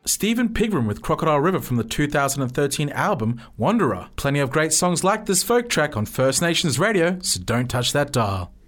Stephen Pigram with Crocodile River from the 2013 album Wanderer. Plenty of great songs like this folk track on First Nations Radio, so don't touch that dial.